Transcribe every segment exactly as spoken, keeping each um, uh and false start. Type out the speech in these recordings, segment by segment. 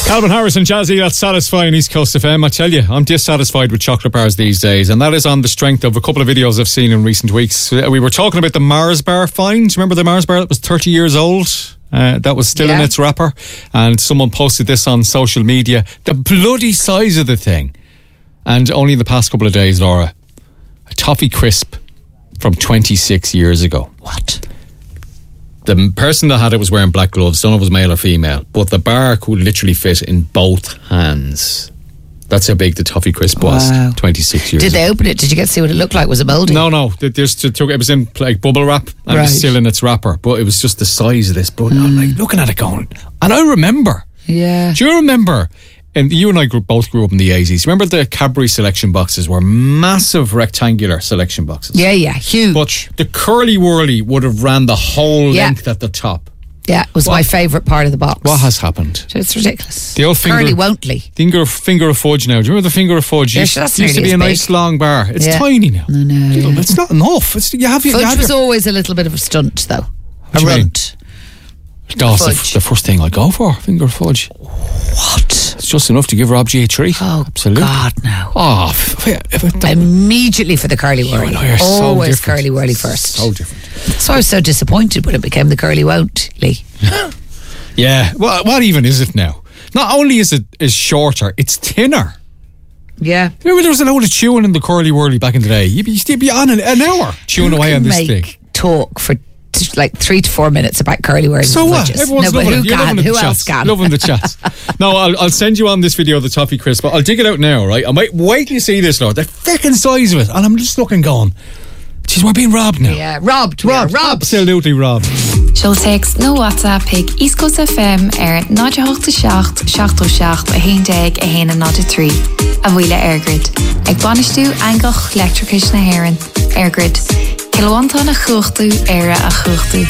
Calvin Harris and Jazzy, that's satisfying East Coast F M. I tell you, I'm dissatisfied with chocolate bars these days, and that is on the strength of a couple of videos I've seen in recent weeks. We were talking about the Mars bar find. Remember the Mars bar that was thirty years old? Uh, that was still yeah. in its wrapper, and someone posted this on social media. The bloody size of the thing. And only in the past couple of days, Laura, a toffee crisp from twenty-six years ago. What? The person that had it was wearing black gloves. Don't know if it was male or female, but the bar could literally fit in both hands. That's how big the toffee crisp was. Wow. twenty-six years Did ago. they open it? Did you get to see what it looked like? Was it mouldy? No, no. There's, it was in like bubble wrap, and right. it was still in its wrapper. But it was just the size of this. But mm. I'm like looking at it going, and I remember. Yeah. Do you remember? And you and I grew, both grew up in the eighties. Remember the Cadbury selection boxes were massive rectangular selection boxes? Yeah, yeah, huge. But the Curly Whirly would have ran the whole yeah. length at the top. Yeah, it was what, my favourite part of the box. What has happened? It's ridiculous. The old finger, Curly Won'tly. Finger, finger of fudge now. Do you remember the finger of fudge? Yeah, used, sure, that's used to be a big. nice long bar. It's yeah. tiny now. No, no. Yeah. It's not enough. It's, you have, fudge you have was your, always a little bit of a stunt, though. What a do you runt. That's the, the first thing I go for, finger of fudge. What? It's just enough to give Rob G a treat. Oh, absolutely. God, no. Oh, if, if it, immediately for the Curly Whirly. You are always so Curly Whirly first. So different. So I was so disappointed when it became the Curly Won'tly. Yeah. Well, what even is it now? Not only is it is shorter, it's thinner. Yeah. Remember there was a load of chewing in the Curly Whirly back in the day. You'd be, you'd be on an, an hour chewing who away on this make thing. Talk for t- like three to four minutes about Curly Whirly. So what? Fudges. Everyone's no, loving but who it. You're can? loving Who the else chats. can? Loving the chats. No, I'll, I'll send you on this video of the toffee crisp. I'll dig it out now, right? I might wait till you see this, Lord. The fucking size of it, and I'm just looking going, geez, we're being robbed now. Yeah, robbed. Robbed. Robbed. Absolutely robbed. Showtext no WhatsApp pick East Coast F M er nine eight six seach o seach a one dag a one nine three a bhuile Airgrid. Ag banistú angach electricus na Héireann. Airgrid. Kilowanta na chuchtú era a chuchtú.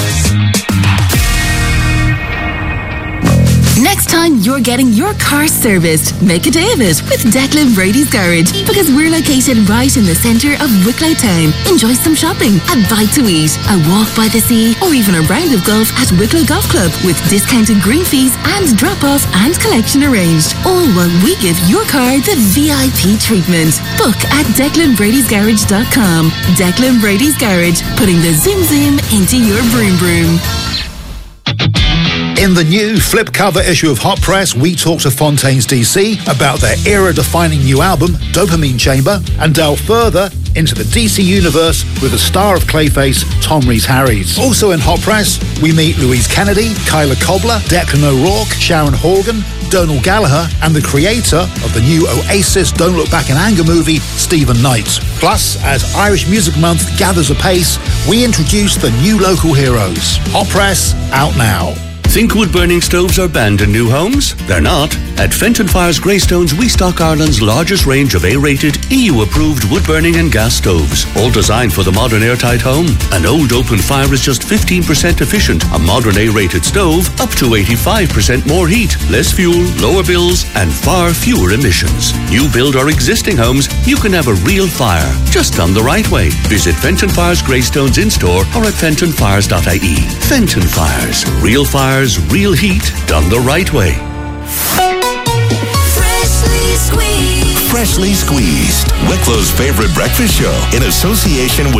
Next time you're getting your car serviced, make a day of it with Declan Brady's Garage, because we're located right in the centre of Wicklow Town. Enjoy some shopping, a bite to eat, a walk by the sea, or even a round of golf at Wicklow Golf Club with discounted green fees and drop-off and collection arranged. All while we give your car the V I P treatment. Book at declan bradys garage dot com. Declan Brady's Garage, putting the zoom zoom into your broom broom. In the new flip cover issue of Hot Press, we talk to Fontaines D C about their era-defining new album, Dopamine Chamber, and delve further into the D C universe with the star of Clayface, Tom Rhys-Harries. Also in Hot Press, we meet Louise Kennedy, Kyla Cobbler, Declan O'Rourke, Sharon Horgan, Donal Gallagher, and the creator of the new Oasis Don't Look Back in Anger movie, Stephen Knight. Plus, as Irish Music Month gathers apace, we introduce the new local heroes. Hot Press, out now. Think wood-burning stoves are banned in new homes? They're not. At Fenton Fire's Greystones, we stock Ireland's largest range of A-rated, E U-approved wood-burning and gas stoves, all designed for the modern airtight home. An old open fire is just fifteen percent efficient. A modern A-rated stove, up to eighty-five percent more heat, less fuel, lower bills, and far fewer emissions. New build or existing homes, you can have a real fire, just done the right way. Visit Fenton Fire's Greystones in-store or at fenton fires dot I E. Fenton Fires. Real fires, real heat, done the right way. Freshly squeezed. Freshly squeezed. Wicklow's favorite breakfast show in association with